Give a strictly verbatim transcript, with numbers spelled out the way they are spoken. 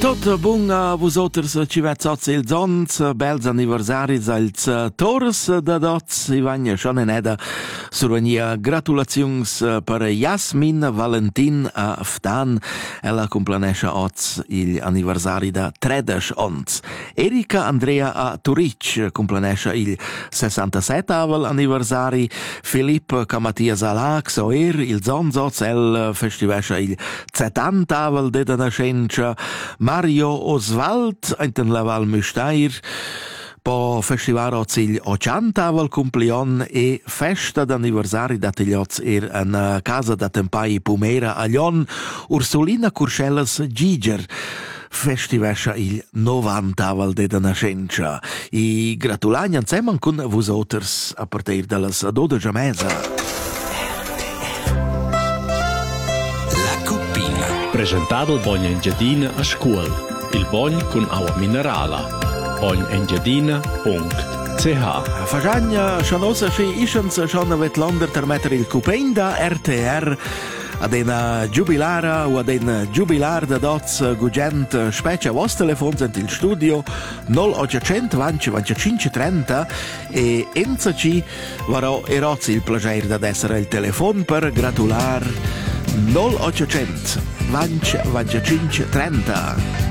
Tot bun a vosotros ci vezz oz il zons, bels anniversaris als tors da dots, Ivagna Schoneneda, survenia gratulazions per Jasmin Valentin a Ftan, ella complanescha oz il anniversari da tredesch ons. Erika Andrea a Turic complanescha il sessantasettavel anniversari, Filippo Camatia Salac, soer il zons oz, el festivescha il settantavel de da nascencha, Mario Oswald, enten la Val Müstair, po festivar oz il ocentantavel cumplion e festa d'anniversari dat il oz er en casa da Tempai Pumera a Lion, Ursulina Curcellas Giger, festivescha il novantavel de da nascencha. I gratulagna insieme con vosoters a partir de las dodici mesa. Presentato Bogna Engiadina a scuol, il bogn con acqua minerala. bogn engiadina punct c h. Fagagna Schanosa schi ischens schon vet Londer ter metter il cupein da R T R ad una giubilara o ad un giubilar da dots gugent specia vos telefons ent il studio null ottocento venti venticinque trenta e enza ci varò erozi il plager da essere il telefon per gratular null ottocento venti venticinque trenta.